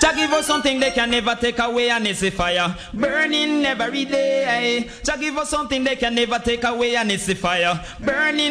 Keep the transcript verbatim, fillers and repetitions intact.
Jah give us something they can never take away, and it's a fire burning every day. Jah give us something they can never take away, and it's a fire burning.